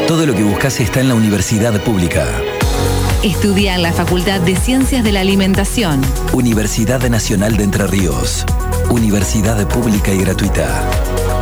Todo lo que buscas está en la Universidad Pública. Estudia en la Facultad de Ciencias de la Alimentación. Universidad Nacional de Entre Ríos. Universidad pública y gratuita.